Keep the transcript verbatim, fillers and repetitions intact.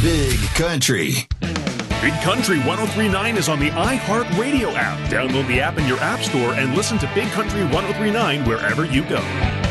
Big Country. Big Country ten thirty-nine is on the iHeartRadio app. Download the app in your app store and listen to Big Country ten thirty-nine wherever you go.